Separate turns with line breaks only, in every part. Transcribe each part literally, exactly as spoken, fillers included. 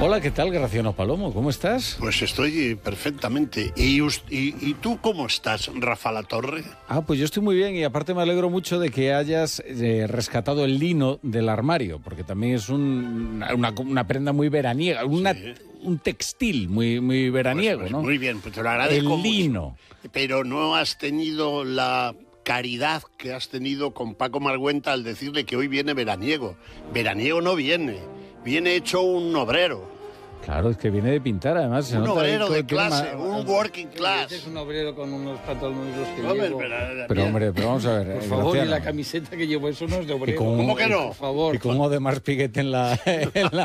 Hola, ¿qué tal, Graciano Palomo? ¿Cómo estás?
Pues estoy perfectamente. ¿Y, y, ¿Y tú cómo estás, Rafa Latorre?
Ah, pues yo estoy muy bien y aparte me alegro mucho de que hayas eh, rescatado el lino del armario, porque también es un, una, una prenda muy veraniega, una, sí. un textil muy, muy veraniego,
pues, pues,
¿no?
Muy bien, pues te lo agradezco.
El lino.
Mucho. Pero no has tenido la caridad que has tenido con Paco Margüenta al decirle que hoy viene veraniego. Veraniego no viene, viene hecho un obrero.
Claro, es que viene de pintar, además. Se
un
nota
obrero de
tiene
clase,
ma...
un working class.
Es un obrero con unos pantalones los que
hombre,
llevo.
Pero,
pero hombre, pero vamos a ver.
Por favor,
Graciano.
y la camiseta que llevo, eso no es de obrero.
Con,
¿Cómo que no?
Por favor.
Y con Odemar Piguet en la... En la...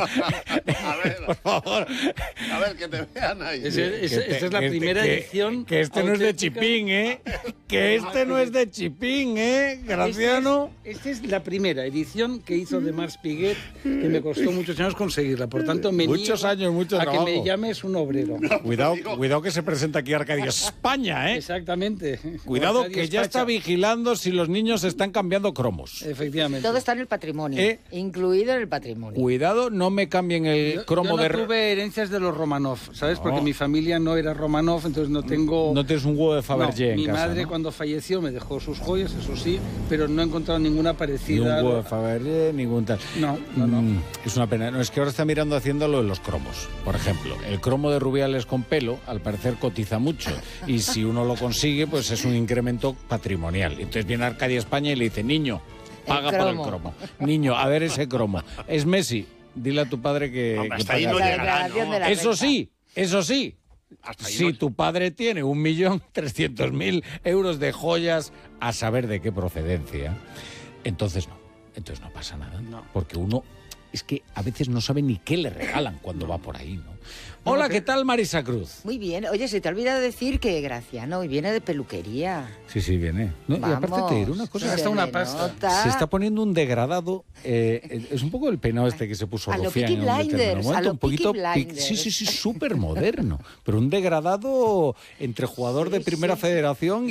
a ver,
por favor.
A ver, que te vean ahí.
Ese, ese,
te,
esta es la
que
primera
que,
edición.
Que este no es de Chipín, ¿eh? Que este no es de Chipín, ¿eh, Graciano?
Esta es, es la primera edición que hizo Odemar Piguet, que me costó muchos años conseguirla. Por tanto, me
Muchos años, mucho
a
trabajo.
que me llames un obrero.
No,
cuidado,
digo...
cuidado que se presenta aquí Arcadio España, ¿eh?
Exactamente.
Cuidado
Arcadio
que ya
Espacha.
está vigilando si los niños están cambiando cromos.
Efectivamente.
Todo está en el patrimonio,
¿Eh?
incluido en el patrimonio.
Cuidado, no me cambien el
Yo,
cromo
yo no
de...
tuve herencias de los Romanov, ¿sabes?
No.
Porque mi familia no era Romanov, entonces no tengo...
No tienes un huevo de Fabergé
No,
en
mi
casa,
madre
¿no?
cuando falleció me dejó sus joyas, eso sí, pero no he encontrado ninguna
Ni un
parecida.
huevo de Fabergé, ningún tal.
No, no, no.
Mm, es una pena. No, es que ahora está mirando haciendo lo de los cromos. Por ejemplo, el cromo de Rubiales con pelo, al parecer cotiza mucho. Y si uno lo consigue, pues es un incremento patrimonial. Entonces viene Arcadia España y le dice, niño, paga por el cromo. Niño, a ver ese cromo. Es Messi, dile a tu padre que...
Hombre,
que
hasta ahí no
pague.
llegará, ¿no?
Eso sí, eso sí. Si
no...
tu padre tiene un millón trescientos mil euros de joyas a saber de qué procedencia, entonces no, entonces no pasa nada,
No.
porque uno es que a veces no sabe ni qué le regalan cuando va por ahí, ¿no? Hola, ¿qué tal, Marisa Cruz?
Muy bien. Oye, se te ha olvidado decir que Graciano hoy viene de peluquería.
Sí, sí, viene. No, y
Vamos,
aparte te diré una cosa.
se gasta
se
una
le
pasta.
nota.
Se está poniendo un degradado. Eh, es un poco el peinado este que se puso
A lo
Rufián
Peaky
en un determinado
Blinders,
momento,
a lo
un poquito
Peaky
pic-
Blinders.
sí, sí, sí, súper moderno. Pero un degradado entre jugador de
Sí,
Primera
sí.
Federación y,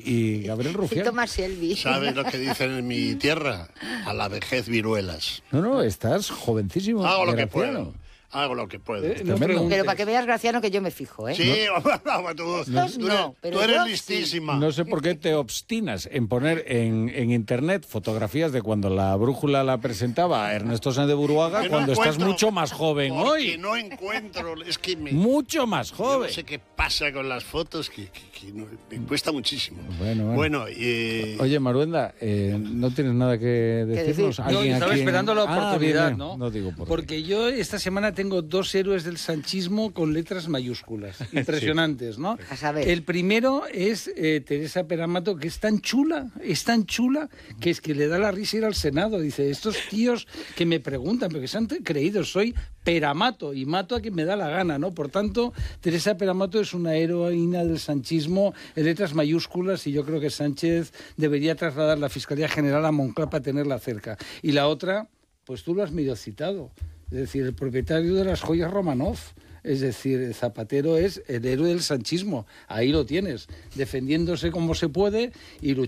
y Gabriel
Y
Rufián.
Thomas Shelby.
¿Sabes lo que dicen en mi tierra? A la vejez viruelas.
No, no, estás jovencísimo.
Hago lo que
Graciano.
puedo. Hago lo que puedo.
Eh, no
Tremendo.
preguntes.
Pero para que veas, Graciano, que yo me fijo, ¿eh?
Sí, no, tú,
Estos
tú eres,
no, pero
tú eres
yo sí.
listísima.
No sé por qué te obstinas en poner en, en internet fotografías de cuando la brújula la presentaba a Ernesto Sáenz de Buruaga,
Que no
cuando estás
encuentro,
mucho más joven
porque
hoy.
no encuentro, es que me...
Mucho más
Yo
joven.
no sé qué pasa con las fotos, que, que- que no- me cuesta muchísimo.
Bueno, bueno.
Bueno, eh,
Oye, Maruenda, eh, ¿no tienes nada que decirnos?
decir?
No,
¿Alguien
estaba
aquí en-
esperando la
Ah, bien,
oportunidad,
bien.
¿no?
No digo por qué.
Porque yo esta semana tengo dos héroes del sanchismo con letras mayúsculas, impresionantes, ¿no?
A saber.
El primero es eh, Teresa Peramato, que es tan chula, es tan chula, que es que le da la risa ir al Senado. Dice, estos tíos que me preguntan, porque se han creído, soy Peramato y mato a quien me da la gana, ¿no? Por tanto, Teresa Peramato es una heroína del sanchismo en letras mayúsculas y yo creo que Sánchez debería trasladar la Fiscalía General a Moncloa para tenerla cerca. Y la otra, pues tú lo has medio citado, es decir, el propietario de las joyas Romanov. Es decir, Zapatero es el héroe del sanchismo. Ahí lo tienes, defendiéndose como se puede y luchando.